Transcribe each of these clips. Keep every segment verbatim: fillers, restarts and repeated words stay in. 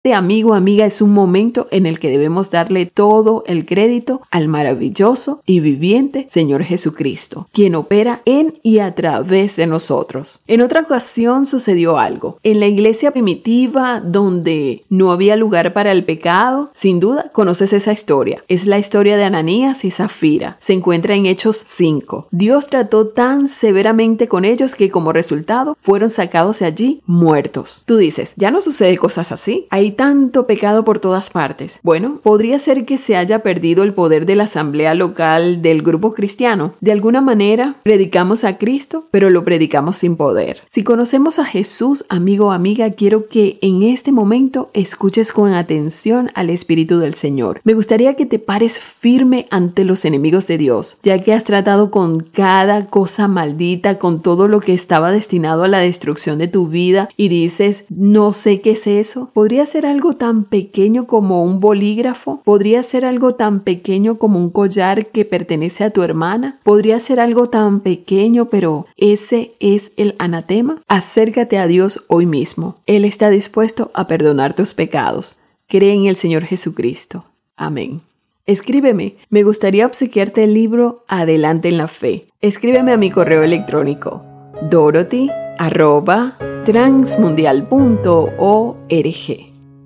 Este, amigo, amiga, es un momento en el que debemos darle todo el crédito al maravilloso y viviente Señor Jesucristo, quien opera en y a través de nosotros. En otra ocasión sucedió algo. En la iglesia primitiva, donde no había lugar para el pecado, sin duda conoces esa historia. Es la historia de Ananías y Zafira. Se encuentra en Hechos cinco. Dios trató tan severamente con ellos que como resultado fueron sacados de allí muertos. Tú dices, ya no sucede cosas así. Hay tanto pecado por todas partes. Bueno, podría ser que se haya perdido el poder de la asamblea local del grupo cristiano. De alguna manera, predicamos a Cristo, pero lo predicamos sin poder. Si conocemos a Jesús, amigo o amiga, quiero que en este momento escuches con atención al Espíritu del Señor. Me gustaría que te pares firme ante los enemigos de Dios, ya que has tratado con cada cosa maldita, con todo lo que estaba destinado a la destrucción de tu vida y dices, no sé qué es eso. Podría ser algo tan pequeño como un bolígrafo, podría ser algo tan pequeño como un collar que pertenece a tu hermana, podría ser algo tan pequeño, pero ese es el anatema. Acércate a Dios hoy mismo. Él está dispuesto a perdonar tus pecados. Cree en el Señor Jesucristo. Amén. Escríbeme. Me gustaría obsequiarte el libro Adelante en la Fe. Escríbeme a mi correo electrónico dorothy arroba transmundial punto org.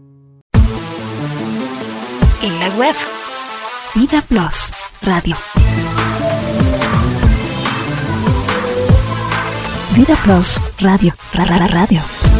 En la web Vida Plus Radio. Vida Plus Radio. Ra, ra, ra, radio.